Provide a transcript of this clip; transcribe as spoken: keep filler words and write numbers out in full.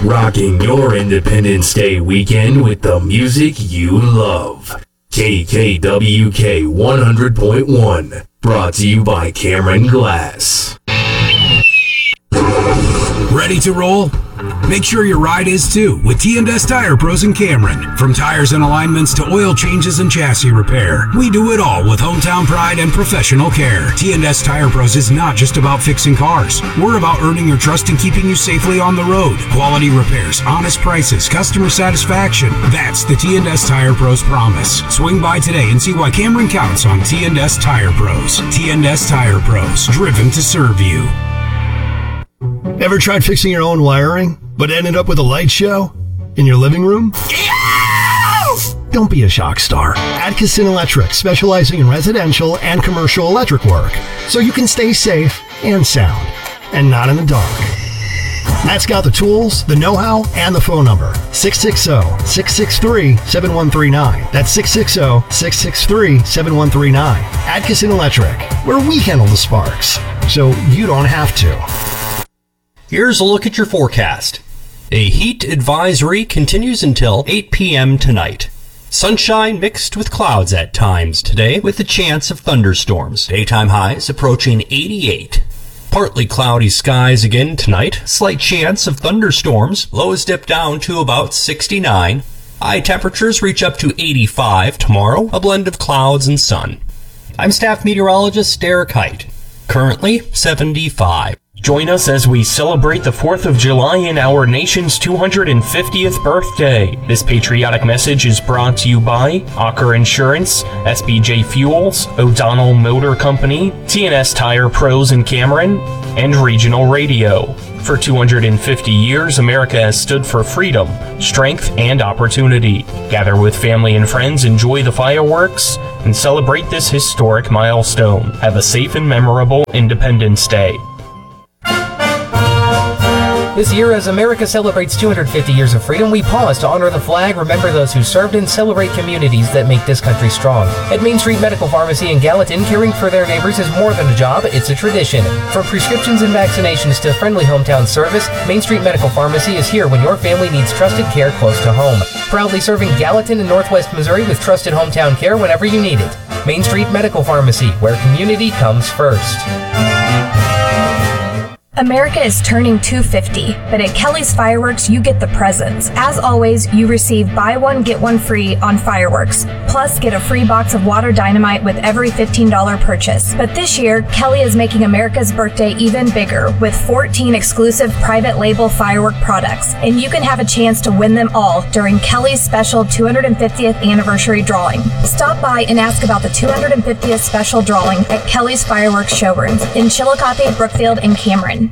Rocking your Independence Day weekend with the music you love. K K W K one hundred point one. Brought to you by Cameron Glass. Ready to roll? Make sure your ride is too with T and S Tire Pros in Cameron. From tires and alignments to oil changes and chassis repair, we do it all with hometown pride and professional care. T and S Tire Pros is not just about fixing cars. We're about earning your trust and keeping you safely on the road. Quality repairs, honest prices, customer satisfaction. That's the T and S Tire Pros promise. Swing by today and see why Cameron counts on T and S Tire Pros. T and S Tire Pros, driven to serve you. Ever tried fixing your own wiring, but ended up with a light show in your living room? Don't be a shock star. Atkinson Electric, specializing in residential and commercial electric work, so you can stay safe and sound, and not in the dark. Matt's got the tools, the know-how, and the phone number. six six zero, six six three, seven one three nine. That's six six zero, six six three, seven one three nine. Atkinson Electric, where we handle the sparks, so you don't have to. Here's a look at your forecast. A heat advisory continues until eight p.m. tonight. Sunshine mixed with clouds at times today with a chance of thunderstorms. Daytime highs approaching eighty-eight. Partly cloudy skies again tonight. Slight chance of thunderstorms. Lows dip down to about sixty-nine. High temperatures reach up to eighty-five tomorrow. A blend of clouds and sun. I'm staff meteorologist Derek Height. Currently seventy-five. Join us as we celebrate the fourth of July in our nation's two hundred fiftieth birthday. This patriotic message is brought to you by Ocker Insurance, S B J Fuels, O'Donnell Motor Company, T and S Tire Pros in Cameron, and Regional Radio. For two hundred fifty years, America has stood for freedom, strength, and opportunity. Gather with family and friends, enjoy the fireworks, and celebrate this historic milestone. Have a safe and memorable Independence Day. This year, as America celebrates two hundred fifty years of freedom, we pause to honor the flag, remember those who served, and celebrate communities that make this country strong. At Main Street Medical Pharmacy in Gallatin, caring for their neighbors is more than a job, it's a tradition. From prescriptions and vaccinations to friendly hometown service, Main Street Medical Pharmacy is here when your family needs trusted care close to home. Proudly serving Gallatin and Northwest Missouri with trusted hometown care whenever you need it. Main Street Medical Pharmacy, where community comes first. America is turning two hundred fifty, but at Kelly's Fireworks, you get the presents. As always, you receive buy one, get one free on fireworks. Plus, get a free box of water dynamite with every fifteen dollars purchase. But this year, Kelly is making America's birthday even bigger with fourteen exclusive private label firework products. And you can have a chance to win them all during Kelly's special two hundred fiftieth anniversary drawing. Stop by and ask about the two hundred fiftieth special drawing at Kelly's Fireworks showrooms in Chillicothe, Brookfield, and Cameron.